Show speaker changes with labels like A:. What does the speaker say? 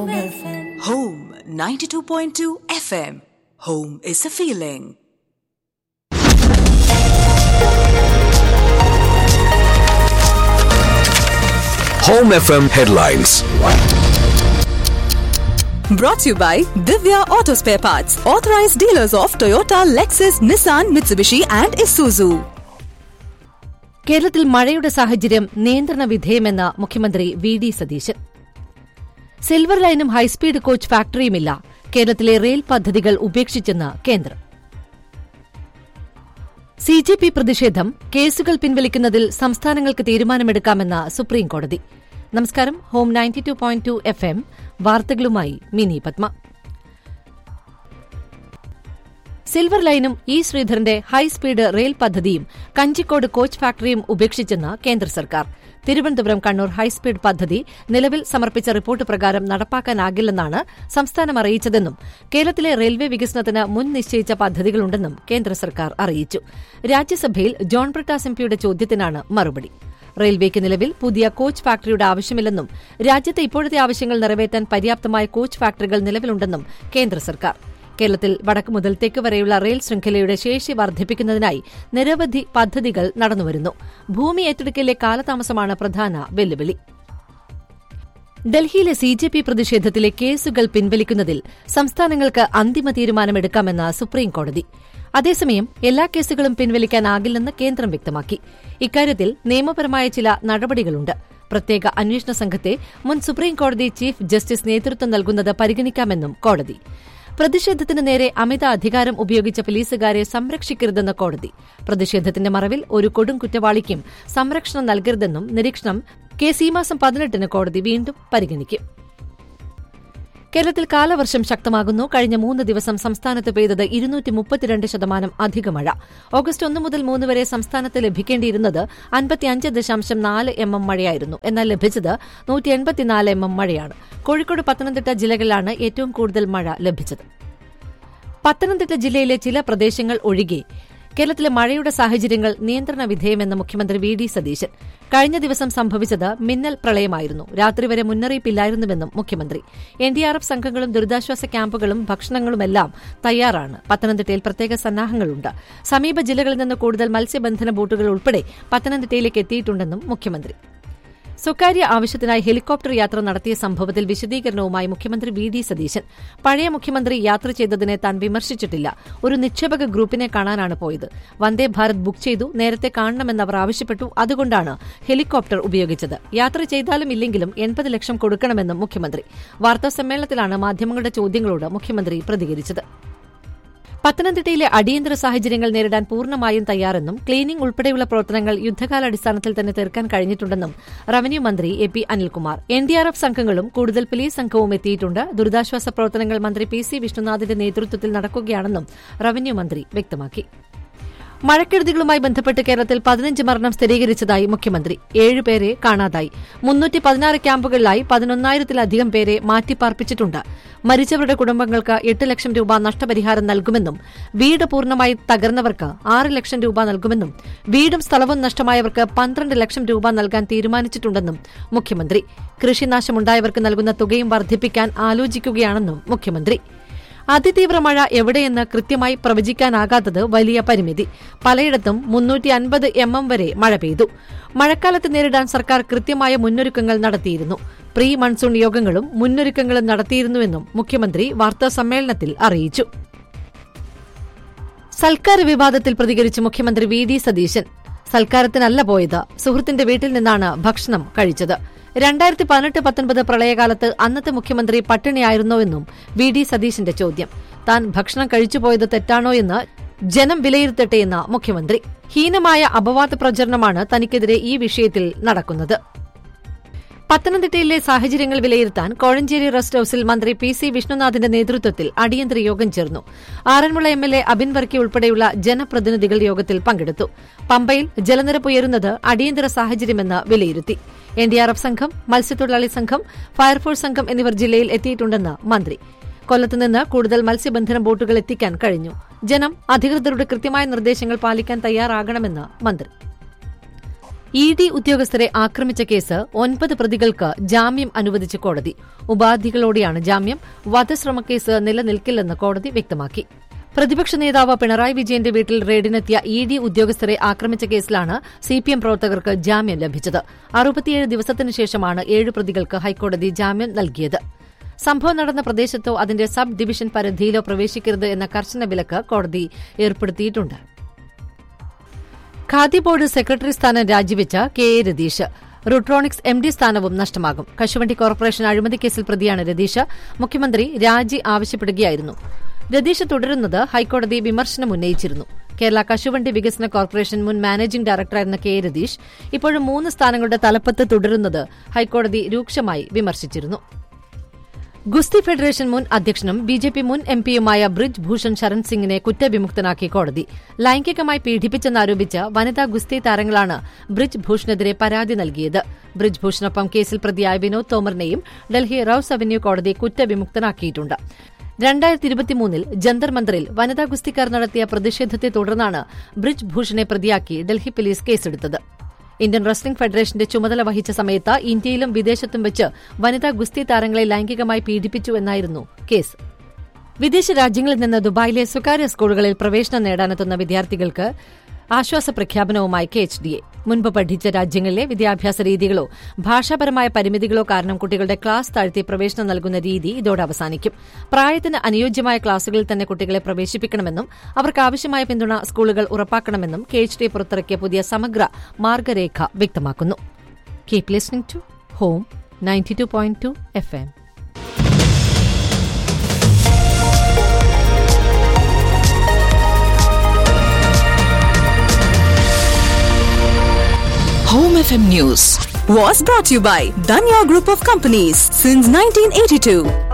A: Home FM.
B: Home 92.2 FM. Home is a feeling.
C: Home FM headlines.
B: Brought to you by Divya Auto Spare Parts, authorized dealers of Toyota, Lexus, Nissan, Mitsubishi and Isuzu.
D: കേരളത്തിൽ മഴയുടെ സാഹചര്യം നിയന്ത്രണ വിധേയമെന്ന് മുഖ്യമന്ത്രി V D Satheesan. Silver ലൈനും high speed coach ഫാക്ടറിയുമില്ല. കേരളത്തിലെ rail പദ്ധതികൾ ഉപേക്ഷിച്ചെന്ന് കേന്ദ്രം. CJP പ്രതിഷേധം, കേസുകൾ പിൻവലിക്കുന്നതിൽ സംസ്ഥാനങ്ങൾക്ക് തീരുമാനമെടുക്കാമെന്ന് സുപ്രീംകോടതി. നമസ്കാരം. ഹോം 92.2 FM വാർത്തകളുമായി മിനി പത്മ. സിൽവർ ലൈനും ഇ ശ്രീധരന്റെ ഹൈസ്പീഡ് റെയിൽ പദ്ധതിയും കഞ്ചിക്കോട് കോച്ച് ഫാക്ടറിയും ഉപേക്ഷിച്ചെന്ന് കേന്ദ്ര സർക്കാർ. തിരുവനന്തപുരം കണ്ണൂർ ഹൈസ്പീഡ് പദ്ധതി നിലവിൽ സമർപ്പിച്ച റിപ്പോർട്ട് പ്രകാരം നടപ്പാക്കാനാകില്ലെന്നാണ് സംസ്ഥാനം അറിയിച്ചതെന്നും കേരളത്തിലെ റെയിൽവേ വികസനത്തിന് മുൻ നിശ്ചയിച്ച പദ്ധതികളുണ്ടെന്നും കേന്ദ്ര സർക്കാർ അറിയിച്ചു. രാജ്യസഭയിൽ ജോൺ ബ്രിട്ടാസ് എംപിയുടെ ചോദ്യത്തിനാണ് മറുപടി. റെയിൽവേക്ക് നിലവിൽ പുതിയ കോച്ച് ഫാക്ടറിയുടെ ആവശ്യമില്ലെന്നും രാജ്യത്തെ ഇപ്പോഴത്തെ ആവശ്യങ്ങൾ നിറവേറ്റാൻ പര്യാപ്തമായ കോച്ച് ഫാക്ടറികൾ നിലവിലുണ്ടെന്നും കേന്ദ്ര സർക്കാർ. കേരളത്തിൽ വടക്ക് മുതൽ തെക്ക് വരെയുള്ള റെയിൽ ശൃംഖലയുടെ ശേഷി വർദ്ധിപ്പിക്കുന്നതിനായി നിരവധി പദ്ധതികൾ നടന്നുവരുന്നു. ഭൂമി ഏറ്റെടുക്കലിലെ കാലതാമസമാണ് പ്രധാന വെല്ലുവിളി. ഡൽഹിയിലെ സിജെപി പ്രതിഷേധത്തിലെ കേസുകൾ പിൻവലിക്കുന്നതിൽ സംസ്ഥാനങ്ങൾക്ക് അന്തിമ തീരുമാനമെടുക്കാമെന്ന് സുപ്രീംകോടതി. അതേസമയം എല്ലാ കേസുകളും പിൻവലിക്കാനാകില്ലെന്ന് കേന്ദ്രം വ്യക്തമാക്കി. ഇക്കാര്യത്തിൽ നിയമപരമായ ചില നടപടികളുണ്ട്. പ്രത്യേക അന്വേഷണ സംഘത്തെ മുൻ സുപ്രീംകോടതി ചീഫ് ജസ്റ്റിസ് നേതൃത്വം നൽകുന്നത് പരിഗണിക്കാമെന്നും കോടതി. പ്രതിഷേധത്തിന് നേരെ അമിത അധികാരം ഉപയോഗിച്ച പോലീസുകാരെ സംരക്ഷിക്കരുതെന്ന് കോടതി. പ്രതിഷേധത്തിന്റെ മറവിൽ ഒരു കൊടും കുറ്റവാളിക്കും സംരക്ഷണം നൽകരുതെന്നും നിരീക്ഷണം കേസ് ഈ മാസം 18-ന് കോടതി വീണ്ടും പരിഗണിക്കും. കേരളത്തിൽ കാലവർഷം ശക്തമാകുന്നു. കഴിഞ്ഞ 3 ദിവസം സംസ്ഥാനത്ത് പെയ്തത് 232% അധിക മഴ. ഓഗസ്റ്റ് 1 മുതൽ 3 വരെ സംസ്ഥാനത്ത് ലഭിക്കേണ്ടിയിരുന്നത് 55.4 mm മഴയായിരുന്നു. എന്നാൽ ലഭിച്ചത് 184 mm മഴയാണ്. കോഴിക്കോട്, പത്തനംതിട്ട ജില്ലകളിലാണ് ഏറ്റവും കൂടുതൽ മഴ ലഭിച്ചത്. പത്തനംതിട്ട ജില്ലയിലെ ചില പ്രദേശങ്ങൾ ഒഴികെ കേരളത്തിലെ മഴയുടെ സാഹചര്യങ്ങൾ നിയന്ത്രണ വിധേയമെന്ന് മുഖ്യമന്ത്രി വി ഡി സതീശൻ. കഴിഞ്ഞ ദിവസം സംഭവിച്ചത് മിന്നൽ പ്രളയമായിരുന്നു. രാത്രി വരെ മുന്നറിയിപ്പില്ലായിരുന്നുവെന്നും മുഖ്യമന്ത്രി. എൻഡിആർഎഫ് സംഘങ്ങളും ദുരിതാശ്വാസ ക്യാമ്പുകളും ഭക്ഷണങ്ങളുമെല്ലാം തയ്യാറാണ്. പത്തനംതിട്ടയിൽ പ്രത്യേക സന്നാഹങ്ങളുണ്ട്. സമീപ ജില്ലകളിൽ നിന്ന് കൂടുതൽ മത്സ്യബന്ധന ബോട്ടുകൾ ഉൾപ്പെടെ പത്തനംതിട്ടയിലേക്ക് എത്തിയിട്ടുണ്ടെന്നും മുഖ്യമന്ത്രി. സ്വകാര്യ ആവശ്യത്തിനായി ഹെലികോപ്റ്റർ യാത്ര നടത്തിയ സംഭവത്തിൽ വിശദീകരണവുമായി മുഖ്യമന്ത്രി വി ഡി സതീശൻ. പഴയ മുഖ്യമന്ത്രി യാത്ര ചെയ്തതിനെ താൻ വിമർശിച്ചിട്ടില്ല. ഒരു നിക്ഷേപക ഗ്രൂപ്പിനെ കാണാനാണ് പോയത്. വന്ദേ ഭാരത് ബുക്ക് ചെയ്തു. നേരത്തെ കാണണമെന്ന് അവർ ആവശ്യപ്പെട്ടു. അതുകൊണ്ടാണ് ഹെലികോപ്റ്റർ ഉപയോഗിച്ചത്. യാത്ര ചെയ്താലും ഇല്ലെങ്കിലും 80 ലക്ഷം കൊടുക്കണമെന്നും മുഖ്യമന്ത്രി. വാർത്താസമ്മേളനത്തിലാണ് മാധ്യമങ്ങളുടെ ചോദ്യങ്ങളോട് മുഖ്യമന്ത്രി പ്രതികരിച്ചത്. പത്തനംതിട്ടയിലെ അടിയന്തര സാഹചര്യങ്ങൾ നേരിടാൻ പൂർണ്ണമായും തയ്യാറെന്നും ക്ലീനിംഗ് ഉൾപ്പെടെയുള്ള പ്രവർത്തനങ്ങൾ യുദ്ധകാലാടിസ്ഥാനത്തിൽ തന്നെ തീർക്കാൻ കഴിഞ്ഞിട്ടുണ്ടെന്നും റവന്യൂ മന്ത്രി എ പി അനിൽകുമാർ. എൻഡിആർഎഫ് സംഘങ്ങളും കൂടുതൽ പോലീസ് സംഘവും എത്തിയിട്ടുണ്ട്. ദുരിതാശ്വാസ പ്രവർത്തനങ്ങൾ മന്ത്രി പി സി വിഷ്ണുനാഥിന്റെ നേതൃത്വത്തിൽ നടക്കുകയാണെന്നും റവന്യൂ മന്ത്രി വ്യക്തമാക്കി. മഴക്കെടുതികളുമായി ബന്ധപ്പെട്ട് കേരളത്തിൽ 15 മരണം സ്ഥിരീകരിച്ചതായി മുഖ്യമന്ത്രി. 7 പേരെ കാണാതായി. 316 ക്യാമ്പുകളിലായി 11,000-ലധികം പേരെ മാറ്റിപ്പാർപ്പിച്ചിട്ടുണ്ട്. മരിച്ചവരുടെ കുടുംബങ്ങൾക്ക് 8 ലക്ഷം രൂപ നഷ്ടപരിഹാരം നൽകുമെന്നും വീട് പൂർണ്ണമായി തകർന്നവർക്ക് 6 ലക്ഷം രൂപ നൽകുമെന്നും വീടും സ്ഥലവും നഷ്ടമായവർക്ക് 12 ലക്ഷം രൂപ നൽകാൻ തീരുമാനിച്ചിട്ടുണ്ടെന്നും മുഖ്യമന്ത്രി. കൃഷിനാശമുണ്ടായവർക്ക് നൽകുന്ന തുകയും വർദ്ധിപ്പിക്കാൻ ആലോചിക്കുകയാണെന്നും മുഖ്യമന്ത്രി. അതിതീവ്ര മഴ എവിടെയെന്ന് കൃത്യമായി പ്രവചിക്കാനാകാത്തത് വലിയ പരിമിതി. പലയിടത്തും 350 mm വരെ മഴ പെയ്തു. മഴക്കാലത്ത് നേരിടാൻ സർക്കാർ കൃത്യമായ മുന്നൊരുക്കങ്ങൾ നടത്തിയിരുന്നു. പ്രീ മൺസൂൺ യോഗങ്ങളും മുന്നൊരുക്കങ്ങളും നടത്തിയിരുന്നുവെന്നും മുഖ്യമന്ത്രി വാർത്താസമ്മേളനത്തിൽ അറിയിച്ചു. സൽക്കാര വിവാദത്തിൽ പ്രതികരിച്ച് മുഖ്യമന്ത്രി വി ഡി സതീശൻ. സൽക്കാരത്തിനല്ല പോയത്, സുഹൃത്തിന്റെ വീട്ടിൽ നിന്നാണ് ഭക്ഷണം കഴിച്ചത്. 2018-19 പ്രളയകാലത്ത് അന്നത്തെ മുഖ്യമന്ത്രി പട്ടിണിയായിരുന്നോയെന്നും വി ഡി സതീശന്റെ ചോദ്യം. താൻ ഭക്ഷണം കഴിച്ചുപോയത് തെറ്റാണോയെന്ന് ജനം വിലയിരുത്തട്ടെയെന്ന മുഖ്യമന്ത്രി. ഹീനമായ അപവാദ പ്രചരണമാണ് തനിക്കെതിരെ ഈ വിഷയത്തിൽ നടക്കുന്നത്. പത്തനംതിട്ടയിലെ സാഹചര്യങ്ങൾ വിലയിരുത്താൻ കോഴഞ്ചേരി റെസ്റ്റ് ഹൌസിൽ മന്ത്രി പി സി വിഷ്ണുനാഥിന്റെ നേതൃത്വത്തിൽ അടിയന്തര യോഗം ചേർന്നു. ആറന്മുള എംഎൽഎ അബിൻ വർക്കി ഉൾപ്പെടെയുള്ള ജനപ്രതിനിധികൾ യോഗത്തിൽ പങ്കെടുത്തു. പമ്പയിൽ ജലനിരപ്പ് ഉയരുന്നത് അടിയന്തര സാഹചര്യമെന്ന് വിലയിരുത്തി. എൻഡിആർഎഫ് സംഘം, മത്സ്യത്തൊഴിലാളി സംഘം, ഫയർഫോഴ്സ് സംഘം എന്നിവർ ജില്ലയിൽ എത്തിയിട്ടുണ്ടെന്ന് മന്ത്രി. കൊല്ലത്തുനിന്ന് കൂടുതൽ മത്സ്യബന്ധന ബോട്ടുകൾ എത്തിക്കാൻ കഴിഞ്ഞു. ജനം അധികൃതരുടെ കൃത്യമായ നിർദ്ദേശങ്ങൾ പാലിക്കാൻ തയ്യാറാകണമെന്ന് മന്ത്രി. ഇ.ഡി. ഉദ്യോഗസ്ഥരെ ആക്രമിച്ച കേസ് 9 പ്രതികൾക്ക് ജാമ്യം അനുവദിച്ച കോടതി. ഉപാധികളോടെയാണ് ജാമ്യം. വധശ്രമക്കേസ് നിലനിൽക്കില്ലെന്ന് കോടതി വ്യക്തമാക്കി. പ്രതിപക്ഷ നേതാവ് പിണറായി വിജയന്റെ വീട്ടിൽ റെയ്ഡിനെത്തിയ ഇ.ഡി. ഉദ്യോഗസ്ഥരെ ആക്രമിച്ച കേസിലാണ് സിപിഎം പ്രവർത്തകർക്ക് ജാമ്യം ലഭിച്ചത്. 67 ദിവസത്തിനു ശേഷമാണ് 7 പ്രതികൾക്ക് ഹൈക്കോടതി ജാമ്യം നൽകിയത്. സംഭവം നടന്ന പ്രദേശത്തോ അതിന്റെ സബ് ഡിവിഷൻ പരിധിയിലോ പ്രവേശിക്കരുത് എന്ന കർശന വിലക്ക് കോടതി ഏർപ്പെടുത്തിയിട്ടുണ്ട്. ഖാദി ബോർഡ് സെക്രട്ടറി സ്ഥാനം രാജിവെച്ച K A Ratheesh. Rutronix MD സ്ഥാനവും നഷ്ടമാകും. കശുവണ്ടി കോർപ്പറേഷൻ അഴിമതി കേസിൽ പ്രതിയാണ് രതീഷ്. മുഖ്യമന്ത്രി രാജി ആവശ്യപ്പെടുകയായിരുന്നു. രതീഷ് തുടരുന്നത് ഹൈക്കോടതി വിമർശനമുന്നയിച്ചിരുന്നു. കേരള കശുവണ്ടി വികസന കോർപ്പറേഷൻ മുൻ മാനേജിംഗ് ഡയറക്ടറായിരുന്ന കെ എ രതീഷ് ഇപ്പോഴും 3 സ്ഥാനങ്ങളുടെ തലപ്പത്ത് തുടരുന്നത് ഹൈക്കോടതി രൂക്ഷമായി വിമർശിച്ചിരുന്നു. ഗുസ്തി ഫെഡറേഷൻ മുൻ അധ്യക്ഷനും ബിജെപി മുൻ എംപിയുമായ ബ്രിജ് ഭൂഷൺ ശരൺ സിംഗിനെ കുറ്റവിമുക്തനാക്കി കോടതി. ലൈംഗികമായി പീഡിപ്പിച്ചെന്നാരോപിച്ച് വനിതാ ഗുസ്തി താരങ്ങളാണ് ബ്രിജ് ഭൂഷണെതിരെ പരാതി നൽകിയത്. ബ്രിജ് ഭൂഷണൊപ്പം കേസിൽ പ്രതിയായ വിനോദ് തോമറിനെയും ഡൽഹി റൌസ് അവന്യൂ കോടതി കുറ്റവിമുക്തനാക്കിയിട്ടുണ്ട്. 2023 ജന്തർ മന്ദറിൽ വനിതാ ഗുസ്തിക്കാർ നടത്തിയ പ്രതിഷേധത്തെ തുടർന്നാണ് ബ്രിജ് ഭൂഷണെ പ്രതിയാക്കി ഡൽഹി പോലീസ് കേസെടുത്തത്. ഇന്ത്യൻ റെസ്ലിംഗ് ഫെഡറേഷന്റെ ചുമതല വഹിച്ച സമയത്ത് ഇന്ത്യയിലും വിദേശത്തും വെച്ച് വനിതാ ഗുസ്തി താരങ്ങളെ ലൈംഗികമായി പീഡിപ്പിച്ചു എന്നായിരുന്നു കേസ്. വിദേശ രാജ്യങ്ങളിൽ നിന്ന് ദുബായിലെ സ്വകാര്യ സ്കൂളുകളിൽ പ്രവേശനം നേടാനെത്തുന്ന വിദ്യാർത്ഥികൾക്ക് ആശ്വാസ പ്രഖ്യാപനവുമായി KHDA. മുൻപ് പഠിച്ച രാജ്യങ്ങളിലെ വിദ്യാഭ്യാസ രീതികളോ ഭാഷാപരമായ പരിമിതികളോ കാരണം കുട്ടികളുടെ ക്ലാസ് താഴ്ത്തി പ്രവേശനം നൽകുന്ന രീതി ഇതോടെ അവസാനിക്കും. പ്രായത്തിന് അനുയോജ്യമായ ക്ലാസുകളിൽ തന്നെ കുട്ടികളെ പ്രവേശിപ്പിക്കണമെന്നും അവർക്കാവശ്യമായ പിന്തുണ സ്കൂളുകൾ ഉറപ്പാക്കണമെന്നും KHDA പുറത്തിറക്കിയ പുതിയ സമഗ്ര മാർഗരേഖ വ്യക്തമാക്കുന്നു. Keep listening to home 92.2 FM.
B: Home FM News was brought to you by Danya Group of Companies since 1982.